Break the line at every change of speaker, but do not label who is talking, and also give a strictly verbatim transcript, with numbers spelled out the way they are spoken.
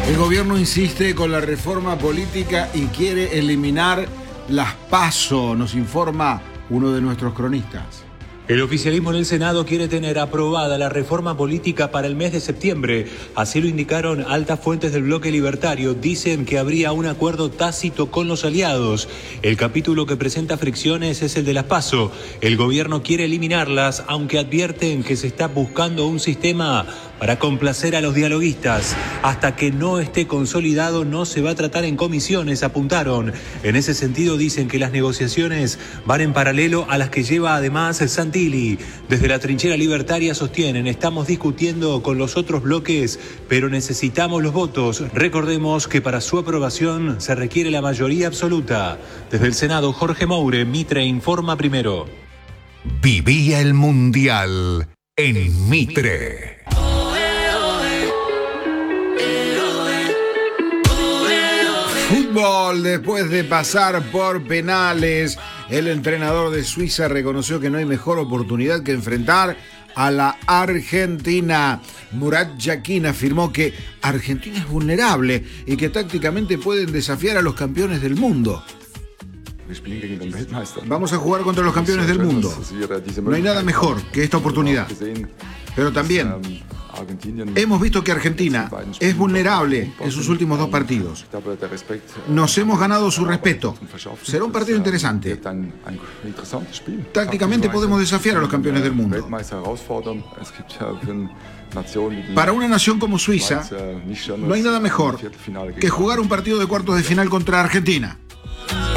El gobierno insiste con la reforma política y quiere eliminar las PASO, nos informa uno de nuestros cronistas.
El oficialismo en el Senado quiere tener aprobada la reforma política para el mes de septiembre. Así lo indicaron altas fuentes del bloque libertario. Dicen que habría un acuerdo tácito con los aliados. El capítulo que presenta fricciones es el de las PASO. El gobierno quiere eliminarlas, aunque advierten que se está buscando un sistema para complacer a los dialoguistas. Hasta que no esté consolidado no se va a tratar en comisiones, apuntaron. En ese sentido dicen que las negociaciones van en paralelo a las que lleva además Santilli. Desde la trinchera libertaria sostienen, estamos discutiendo con los otros bloques, pero necesitamos los votos. Recordemos que para su aprobación se requiere la mayoría absoluta. Desde el Senado, Jorge Moure, Mitre informa primero.
Vivía el Mundial en Mitre.
Fútbol, después de pasar por penales, el entrenador de Suiza reconoció que no hay mejor oportunidad que enfrentar a la Argentina. Murat Yakin afirmó que Argentina es vulnerable y que tácticamente pueden desafiar a los campeones del mundo. Vamos a jugar contra los campeones del mundo. No hay nada mejor que esta oportunidad. Pero también hemos visto que Argentina es vulnerable en sus últimos dos partidos. Nos hemos ganado su respeto. Será un partido interesante. Tácticamente podemos desafiar a los campeones del mundo. Para una nación como Suiza, no hay nada mejor que jugar un partido de cuartos de final contra Argentina.